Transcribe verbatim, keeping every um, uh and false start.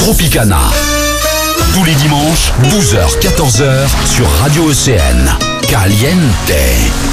Tropicana. Tous les dimanches, douze heures quatorze heures sur Radio E C N. Caliente.